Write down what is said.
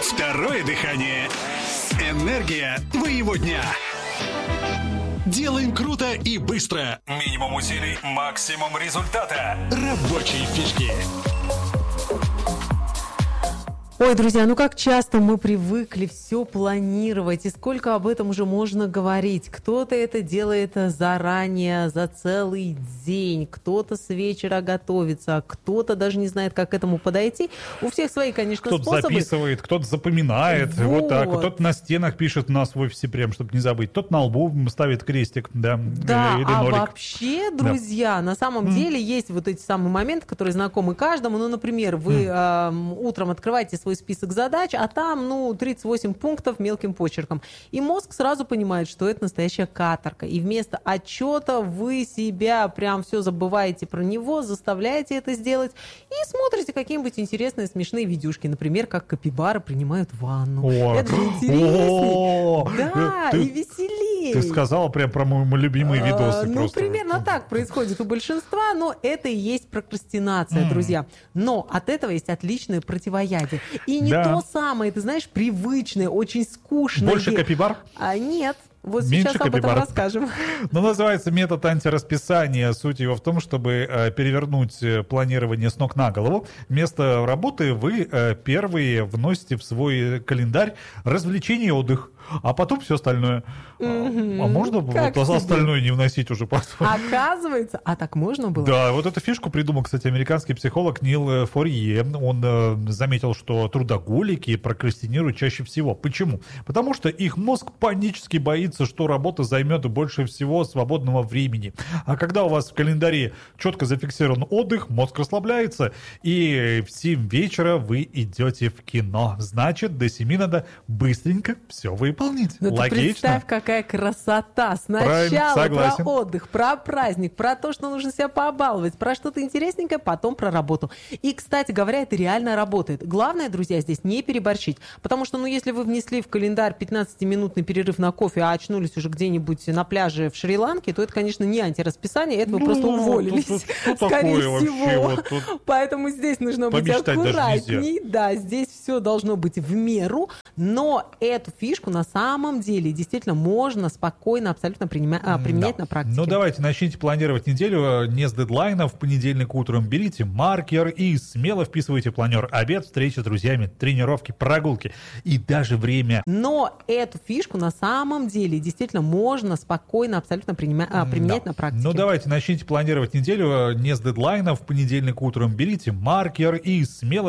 Второе дыхание. Энергия твоего дня. Делаем круто и быстро. Минимум усилий, максимум результата. Рабочие фишки. Ой, друзья, ну как часто мы привыкли все планировать, и сколько об этом уже можно говорить. Кто-то это делает заранее, за целый день, кто-то с вечера готовится, кто-то даже не знает, как к этому подойти. У всех свои, конечно, кто-то способы. Кто-то записывает, кто-то запоминает, вот так. Кто-то на стенах пишет у нас в офисе прям, чтобы не забыть. Кто-то на лбу ставит крестик, да, или нолик. Вообще, друзья, на самом деле есть вот эти самые моменты, которые знакомы каждому. Ну, например, вы утром открываете свой список задач, а там, 38 пунктов мелким почерком. И мозг сразу понимает, что это настоящая каторга. И вместо отчета вы себя прям все забываете про него, заставляете это сделать и смотрите какие-нибудь интересные, смешные видюшки. Например, как капибары принимают ванну. Это же интереснее. Да, и веселее. Ты сказала прям про мои любимые видосы. Просто. Примерно так происходит у большинства, но это и есть прокрастинация, друзья. Но от этого есть отличное противоядие. И не то самое, ты знаешь, привычное, очень скучное. Больше капибар? Нет. Вот меньше сейчас об этом расскажем. Называется метод антирасписания. Суть его в том, чтобы перевернуть планирование с ног на голову. Вместо работы вы первые вносите в свой календарь развлечения и отдых, а потом все остальное. А можно остальное не вносить уже потом? Оказывается, так можно было? Да, вот эту фишку придумал, кстати, американский психолог Нил Форье. Он заметил, что трудоголики прокрастинируют чаще всего. Почему? Потому что их мозг панически боится, что работа займет больше всего свободного времени. А когда у вас в календаре четко зафиксирован отдых, мозг расслабляется, и в 7 вечера вы идете в кино. Значит, до 7 надо быстренько все выполнить. Логично. Ты представь, какая красота. Сначала про отдых, про праздник, про то, что нужно себя побаловать, про что-то интересненькое, потом про работу. И, кстати говоря, это реально работает. Главное, друзья, здесь не переборщить. Потому что, если вы внесли в календарь 15-минутный перерыв на кофе, а очнулись уже где-нибудь на пляже в Шри-Ланке, то это, конечно, не антирасписание, это вы просто уволились, скорее всего. Поэтому здесь нужно быть аккуратней. Да, здесь все должно быть в меру, но эту фишку на самом деле действительно можно спокойно абсолютно применять на практике. Давайте начните планировать неделю не с дедлайна. В понедельник утром берите маркер и смело вписывайте в планер обед, встречи с друзьями, тренировки, прогулки и даже время. Но эту фишку на самом деле действительно можно спокойно абсолютно применять на практике. Давайте начните планировать неделю не с дедлайна. В понедельник утром берите маркер и смело